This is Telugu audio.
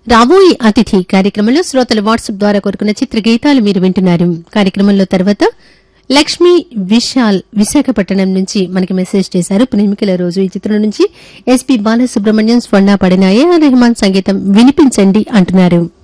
రాబోయే అతిథి కార్యక్రమంలో శ్రోతలు వాట్సాప్ ద్వారా కోరుకున్న చిత్ర గీతాలు మీరు వింటున్నారు. కార్యక్రమంలో తర్వాత లక్ష్మి విశాల్ విశాఖపట్నం నుంచి మనకి మెసేజ్ చేశారు. ప్రేమికుల రోజు ఈ చిత్రం నుంచి ఎస్పీ బాలసుబ్రహ్మణ్యం స్వర్ణ పడిన ఏఆర్ రెహమాన్ సంగీతం వినిపించండి అంటున్నారు.